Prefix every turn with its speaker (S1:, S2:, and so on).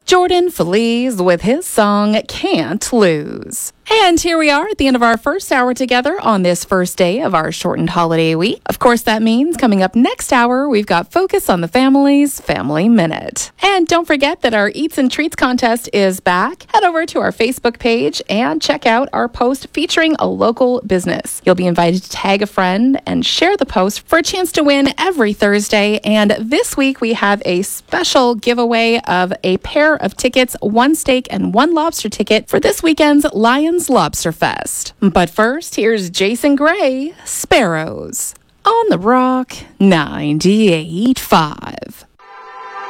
S1: Jordan Feliz with his song Can't Lose. And here we are at the end of our first hour together on this first day of our shortened holiday week. Of course, that means coming up next hour, we've got Focus on the Family's Family Minute. And don't forget that our Eats and Treats contest is back. Head over to our Facebook page and check out our post featuring a local business. You'll be invited to tag a friend and share the post for a chance to win every Thursday. And this week, we have a special giveaway of a pair of tickets, 1 steak and 1 lobster ticket for this weekend's Lions Lobster Fest. But first, here's Jason Gray, Sparrows, on the Rock 98.5.